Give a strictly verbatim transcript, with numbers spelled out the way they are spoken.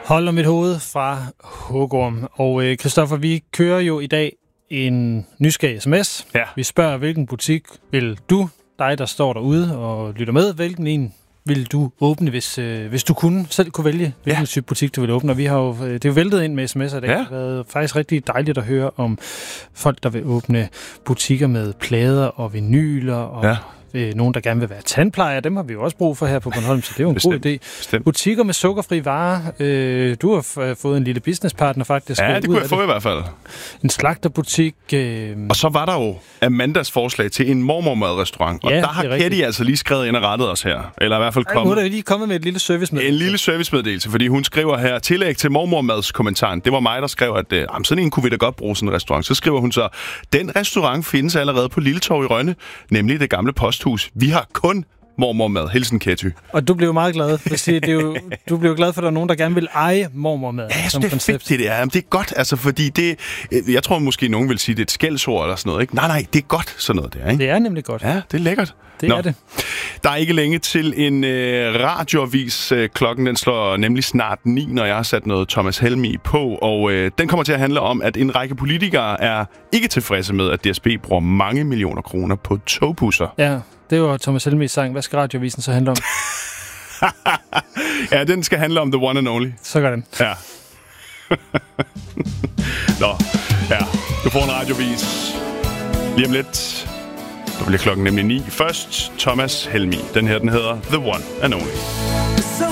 Hold om mit hoved fra Hugorm. Og øh, Christoffer, vi kører jo i dag en nysgerrig sms. Ja. Vi spørger, hvilken butik vil du, dig der står derude og lytter med, hvilken en vil du åbne, hvis, øh, hvis du kunne, selv kunne vælge, hvilken ja. type butik du vil åbne. Og vi har jo, det er jo væltet ind med sms'er i dag. Ja. Det har været faktisk rigtig dejligt at høre om folk, der vil åbne butikker med plader og vinyler og ja. øh, nogen, der gerne vil være tandplejer. Dem har vi jo også brug for her på Bornholm, så det er jo en Bestemt. god idé. Bestemt. Butikker med sukkerfri varer. Øh, du har f- fået en lille businesspartner faktisk. Ja, det kunne jeg få i hvert fald. En slagterbutik. Øh... Og så var der jo Amandas forslag til en mormormadrestaurant. Og ja, der har Ketty altså lige skrevet ind og rettet os her. Eller i hvert fald kommet... Hun er lige kommet med et lille servicemeddelelse. En lille servicemeddelelse, fordi hun skriver her, tillæg til mormormadskommentaren. Det var mig, der skrev, at øh, sådan en kunne vi da godt bruge sådan en restaurant. Så skriver hun så, den restaurant findes allerede på Lilletorv i Rønne, nemlig det gamle posthus. Vi har kun mormormad. Hilsen Ketty. Og du blev meget glad. Det er jo, du blev glad for, at der er nogen, der gerne vil eje mormormad. Ja, jeg synes, det er koncept. Fedt, det er. Jamen, det er godt, altså, fordi det... Jeg tror måske, nogen vil sige, det er et skældsord eller sådan noget, ikke? Nej, nej, det er godt, sådan noget der, ikke? Det er nemlig godt. Ja, det er lækkert. Det Nå. er det. Der er ikke længe til en øh, radioavis. Øh, klokken den slår nemlig snart ni, når jeg har sat noget Thomas Helmig på. Og øh, den kommer til at handle om, at en række politikere er ikke tilfredse med, at D S B bruger mange millioner kroner på togbusser. Ja, det var Thomas Helmigs sang. Hvad skal radioavisen så handle om? Ja, den skal handle om the one and only. Så gør den. Ja. Nå, ja. Du får en radioavis lige om lidt. Der bliver klokken nemlig ni. Først Thomas Helmig. Den her, den hedder The One and Only.